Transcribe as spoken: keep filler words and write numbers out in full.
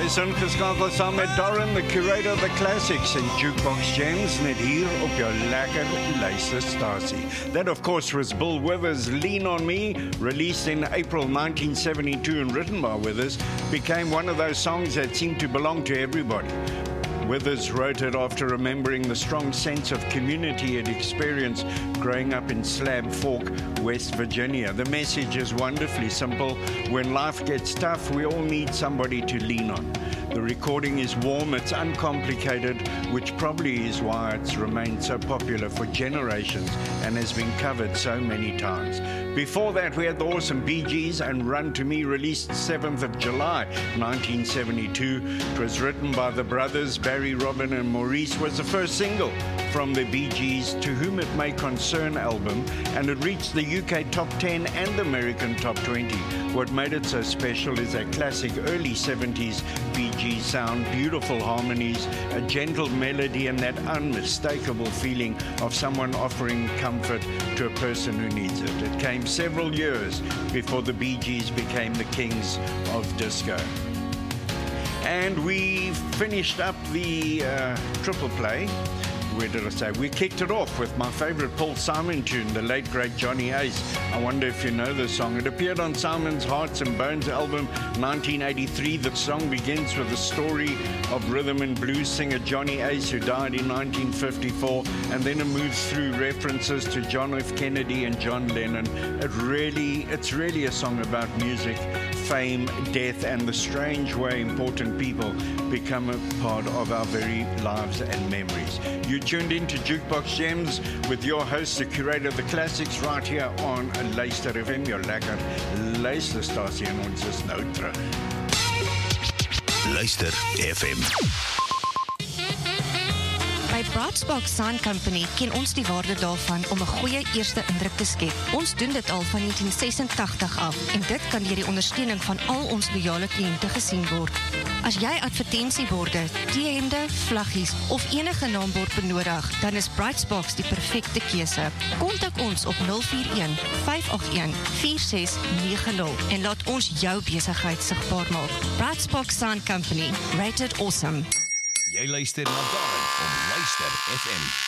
Is ingeskakel saam met Darren, the curator of the classics in Jukebox Gems, net hier op jou lekker luisterstasie. That, of course, was Bill Withers' Lean on Me, released in April nineteen seventy-two and written by Withers, became one of those songs that seemed to belong to everybody. Withers wrote it after remembering the strong sense of community he had experienced growing up in Slab Fork, West Virginia. The message is wonderfully simple. When life gets tough, we all need somebody to lean on. The recording is warm, it's uncomplicated, which probably is why it's remained so popular for generations and has been covered so many times. Before that, we had the awesome Bee Gees and Run to Me, released seventh of July nineteen seventy-two. It was written by the brothers Barry, Robin and Maurice, was the first single from the Bee Gees' To Whom It May Concern album, and it reached the U K top ten and the American top twenty. What made it so special is a classic early seventies Bee Gees sound, beautiful harmonies, a gentle melody, and that unmistakable feeling of someone offering comfort to a person who needs it. It came several years before the Bee Gees became the kings of disco. And we finished up the uh, triple play. Where did I say? We kicked it off with my favorite Paul Simon tune, the late great Johnny Ace. I wonder if you know the song. It appeared on Simon's Hearts and Bones album nineteen eighty-three. The song begins with the story of rhythm and blues singer Johnny Ace, who died in nineteen fifty-four, and then it moves through references to John F. Kennedy and John Lennon. It really, it's really a song about music, fame, death, and the strange way important people become a part of our very lives and memories. You tuned in to Jukebox Gems with your host, the curator of the classics, right here on Luister F M, your lekker luisterstasie, en ons is nou terug. Luister F M. By Brightspark Sign Company ken ons die waarde daarvan om 'n goeie eerste indruk te skep. Ons doen dit al van negentien sesentagtig af en dit kan deur die ondersteuning van al ons loyale kliënte gesien word. As jy advertensieborde, T-hemde, vlaggies of enige naambord benodig, dan is Brightspark die perfekte keuse. Kontak ons op nul vier een, vyf agt een, vier ses nege nul en laat ons jou besigheid sigbaar maak. Brightspark Sign Company, rated awesome. Jy luister na Darren op Luister F M.